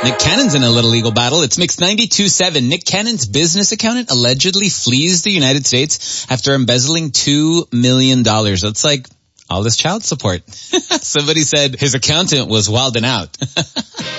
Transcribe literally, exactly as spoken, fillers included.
Nick Cannon's in a little legal battle. It's Mix ninety-two point seven. Nick Cannon's business accountant allegedly flees the United States after embezzling two million dollars. That's like all this child support. Somebody said his accountant was wilding out.